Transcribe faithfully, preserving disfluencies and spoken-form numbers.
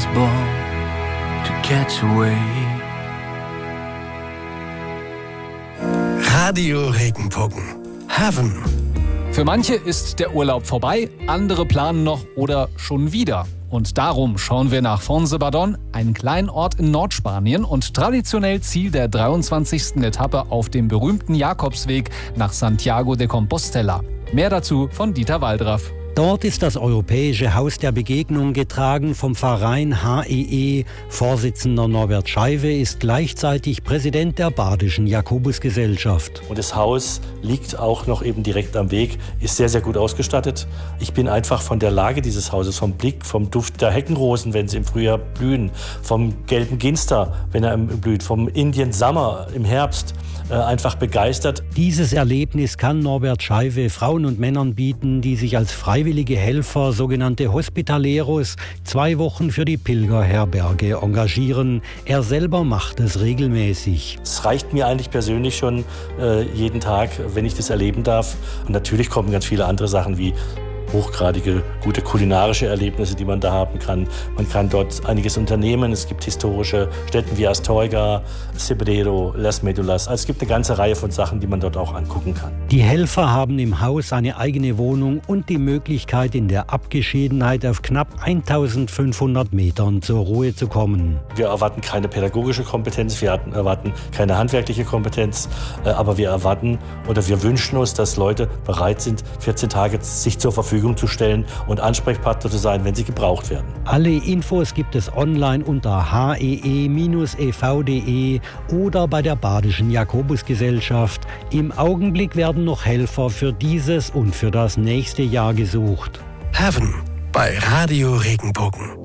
was born to catch a wave. Radio Regenbogen. Heaven. Für manche ist der Urlaub vorbei, andere planen noch oder schon wieder. Und darum schauen wir nach Fontgibaudon, einen kleinen Ort in Nordspanien und traditionell Ziel der dreiundzwanzigsten Etappe auf dem berühmten Jakobsweg nach Santiago de Compostela. Mehr dazu von Dieter Waldraff. Dort ist das Europäische Haus der Begegnung getragen vom Verein H E E. Vorsitzender Norbert Scheiwe ist gleichzeitig Präsident der Badischen Jakobusgesellschaft. Und das Haus liegt auch noch eben direkt am Weg, ist sehr, sehr gut ausgestattet. Ich bin einfach von der Lage dieses Hauses, vom Blick, vom Duft der Heckenrosen, wenn sie im Frühjahr blühen, vom gelben Ginster, wenn er blüht, vom Indian Summer im Herbst, äh, einfach begeistert. Dieses Erlebnis kann Norbert Scheiwe Frauen und Männern bieten, die sich als freiwillige Helfer, sogenannte Hospitaleros, zwei Wochen für die Pilgerherberge engagieren. Er selber macht es regelmäßig. Es reicht mir eigentlich persönlich schon äh, jeden Tag, wenn ich das erleben darf. Und natürlich kommen ganz viele andere Sachen wie hochgradige, gute kulinarische Erlebnisse, die man da haben kann. Man kann dort einiges unternehmen. Es gibt historische Stätten wie Astorga, Cebreiro, Las Medulas. Also es gibt eine ganze Reihe von Sachen, die man dort auch angucken kann. Die Helfer haben im Haus eine eigene Wohnung und die Möglichkeit, in der Abgeschiedenheit auf knapp eintausendfünfhundert Metern zur Ruhe zu kommen. Wir erwarten keine pädagogische Kompetenz, wir erwarten keine handwerkliche Kompetenz, aber wir erwarten oder wir wünschen uns, dass Leute bereit sind, vierzehn Tage sich zur Verfügung zu stellen und Ansprechpartner zu sein, wenn sie gebraucht werden. Alle Infos gibt es online unter h e e Bindestrich e v punkt de oder bei der Badischen Jakobusgesellschaft. Im Augenblick werden noch Helfer für dieses und für das nächste Jahr gesucht. Heaven bei Radio Regenbogen.